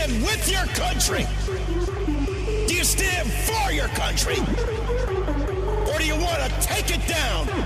stand with your country? Do you stand for your country? Or do you want to take it down